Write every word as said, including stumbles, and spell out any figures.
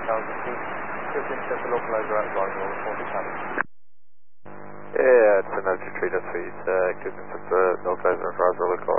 thousand feet. Cruise into the localizer at Roswell, report to challenge. Yeah, it's an altitude three, just feet, uh, cruising to the localizer at Roswell,